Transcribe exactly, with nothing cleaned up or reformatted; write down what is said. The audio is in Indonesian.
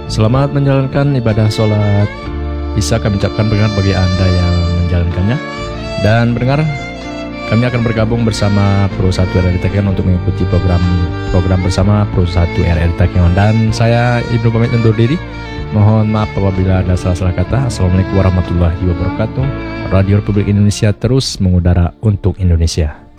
Selamat menjalankan ibadah sholat Isya. Kami ucapkan pendengar bagi Anda yang menjalankannya. Dan pendengar, kami akan bergabung bersama Pro satu R R I Takengon untuk mengikuti program program bersama Pro satu R R I Takengon. Dan saya Ibnu pamit undur diri. Mohon maaf apabila ada salah-salah kata. Assalamualaikum warahmatullahi wabarakatuh. Radio Republik Indonesia terus mengudara untuk Indonesia.